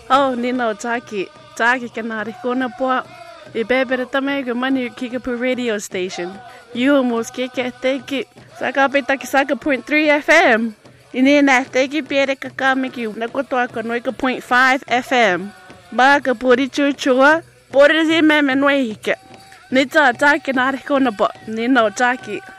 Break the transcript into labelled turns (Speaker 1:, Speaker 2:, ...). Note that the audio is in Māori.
Speaker 1: Oh, Nino Taki. Taki kanari kona po. Ibebere tamego mani Kickapoo radio station. You almost kick it, thank you. Saka petaki saka 0.3 FM. Inina teki piere kakamiki nakotoa konoika 0.5 FM. Baka puri chuchua. Puri zi meme noihike. Nita Taki nari kona po. Nino Taki.